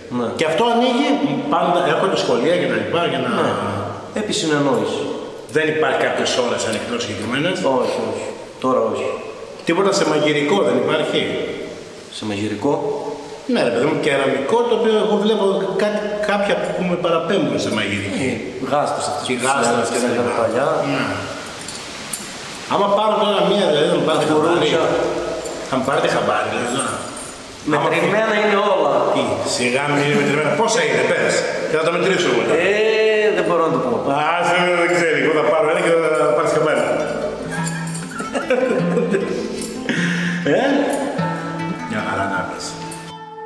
Ναι. Και αυτό ανοίγει, πάντα έρχονται σχολεία και τα λοιπά για να... Ναι. Επί συνεννόηση. Δεν υπάρχει κάποιες ώρες ανοιχτό συγκεκριμένες. Όχι, όχι. Τώρα όχι. Τίποτα σε μαγειρικό δεν υπάρχει. Σε μαγειρικό. Ναι, ρε παιδί μου, κεραμικό το οποίο εγώ βλέπω κάποια που με παραπέμπουν σε μαγειρική. Γάστες αυτές Οι που γάστες και τα λέγανε λοιπά. παλιά. Ναι. Άμα πάρω τώρα μία, δηλαδή θα μου πάρετε χαμπάρι. Θα μου πάρετε χαμπάρι, δηλαδή. Μετρημένα είναι όλα. Τι, σιγά μην είναι μετρημένα. Πόσα είναι, πες. Και θα τα μετρήσω εγώ. Δεν μπορώ να το πω. Δεν ξέρει, εγώ θα πάρω ένα και θα πάρεις χαμπάρι.